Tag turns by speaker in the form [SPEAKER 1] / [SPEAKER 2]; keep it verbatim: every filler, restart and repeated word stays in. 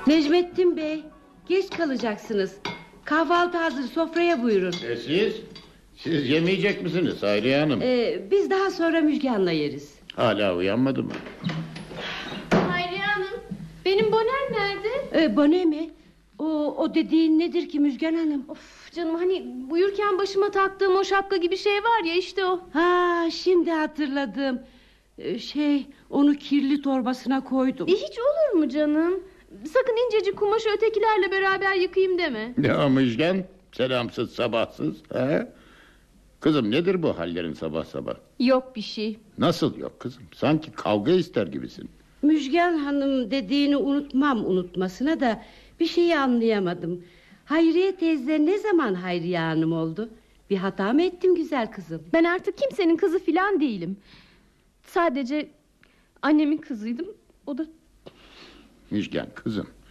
[SPEAKER 1] Necmettin Bey, geç kalacaksınız. Kahvaltı hazır, sofraya buyurun.
[SPEAKER 2] E siz? Siz yemeyecek misiniz Hayriye Hanım?
[SPEAKER 1] Ee, biz daha sonra Müjgan'la yeriz.
[SPEAKER 2] Hala uyanmadı mı?
[SPEAKER 3] Hayriye Hanım, benim bonem nerede?
[SPEAKER 1] Ee, bone mi? O, o dediğin nedir ki Müjgan Hanım?
[SPEAKER 3] Of canım, hani uyurken başıma taktığım o şapka gibi şey var ya, işte o.
[SPEAKER 1] Ha, şimdi hatırladım. Ee, şey, onu kirli torbasına koydum.
[SPEAKER 3] E, hiç olur mu canım? Sakın incecik kumaşı ötekilerle beraber yıkayayım deme.
[SPEAKER 2] Ne o Müjgan? Selamsız sabahsız. He? Kızım nedir bu hallerin sabah sabah?
[SPEAKER 3] Yok bir şey.
[SPEAKER 2] Nasıl yok kızım? Sanki kavga ister gibisin.
[SPEAKER 1] Müjgan Hanım dediğini unutmam unutmasına da bir şeyi anlayamadım. Hayriye teyze ne zaman Hayriye Hanım oldu? Bir hata mı ettim güzel kızım?
[SPEAKER 3] Ben artık kimsenin kızı filan değilim. Sadece annemin kızıydım. O da...
[SPEAKER 2] Müjgan kızım,